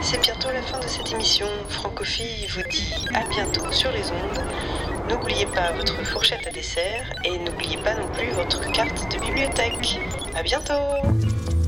C'est bientôt la fin de cette émission. Francophile vous dit à bientôt sur les ondes. N'oubliez pas votre fourchette à dessert et n'oubliez pas non plus votre carte de bibliothèque. À bientôt!